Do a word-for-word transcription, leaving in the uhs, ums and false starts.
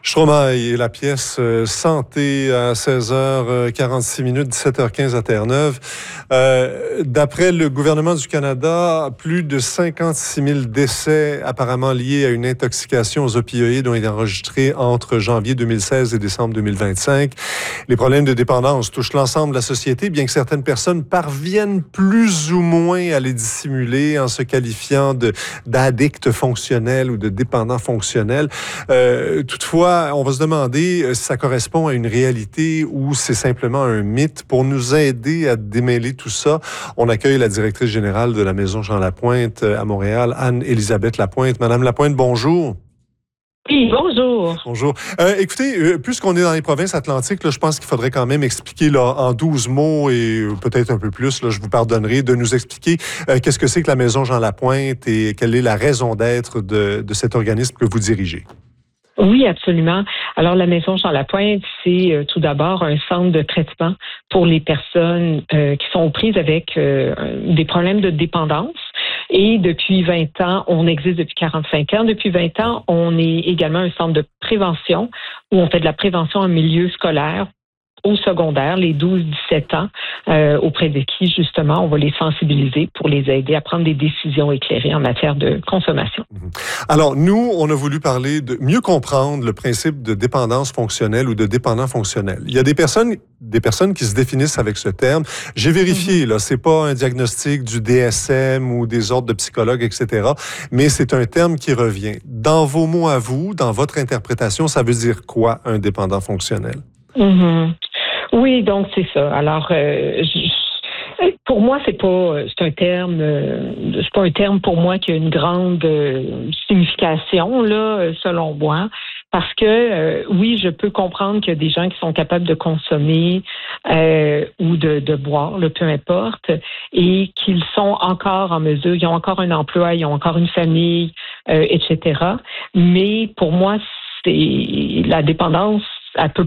Stromae et la pièce euh, Santé à seize heures quarante-six minutes, dix-sept heures quinze à Terre-Neuve. Euh, d'après le gouvernement du Canada, plus de cinquante-six mille décès apparemment liés à une intoxication aux opioïdes ont été enregistrés entre janvier deux mille seize et décembre deux mille vingt-cinq. Les problèmes de dépendance touchent l'ensemble de la société, bien que certaines personnes parviennent plus ou moins à les dissimuler en se qualifiant de, d'addicts fonctionnels ou de dépendants fonctionnels. Euh, toutefois, on va se demander si ça correspond à une réalité ou c'est simplement un mythe. Pour nous aider à démêler tout ça, on accueille la directrice générale de la Maison Jean Lapointe à Montréal, Anne-Élisabeth Lapointe. Madame Lapointe, bonjour. Oui, bonjour. Bonjour. Euh, écoutez, euh, puisqu'on est dans les provinces atlantiques, là, je pense qu'il faudrait quand même expliquer là, en douze mots et peut-être un peu plus, là, je vous pardonnerai, de nous expliquer euh, qu'est-ce que c'est que la Maison Jean Lapointe et quelle est la raison d'être de, de cet organisme que vous dirigez. Oui, absolument. Alors, la Maison Jean Lapointe, c'est euh, tout d'abord un centre de traitement pour les personnes euh, qui sont aux prises avec euh, des problèmes de dépendance. Et depuis vingt ans, on existe depuis quarante-cinq ans. Depuis vingt ans, on est également un centre de prévention où on fait de la prévention en milieu scolaire, au secondaire, les douze dix-sept ans, euh, auprès de qui, justement, on va les sensibiliser pour les aider à prendre des décisions éclairées en matière de consommation. Alors, nous, on a voulu parler de mieux comprendre le principe de dépendance fonctionnelle ou de dépendant fonctionnel. Il y a des personnes, des personnes qui se définissent avec ce terme. J'ai vérifié, là, c'est pas un diagnostic du D S M ou des ordres de psychologues, et cetera, mais c'est un terme qui revient. Dans vos mots à vous, dans votre interprétation, ça veut dire quoi, un dépendant fonctionnel? Mm-hmm. Oui, donc c'est ça. Alors, euh, je, pour moi, c'est pas, c'est un terme, euh, c'est pas un terme pour moi qui a une grande euh, signification là, selon moi, parce que euh, oui, je peux comprendre qu'il y a des gens qui sont capables de consommer euh, ou de, de boire, là, peu importe, et qu'ils sont encore en mesure, ils ont encore un emploi, ils ont encore une famille, euh, et cetera. Mais pour moi, c'est la dépendance. Elle peut